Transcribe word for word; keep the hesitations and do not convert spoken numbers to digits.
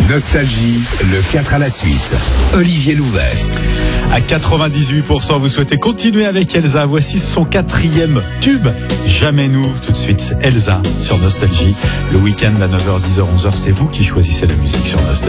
Nostalgie, le quatre à la suite. Olivier Louvet. À quatre-vingt-dix-huit pour cent, vous souhaitez continuer avec Elsa. Voici son quatrième tube. Jamais nous. Tout de suite, Elsa sur Nostalgie. Le week-end à neuf heures, dix heures, onze heures, c'est vous qui choisissez la musique sur Nostalgie.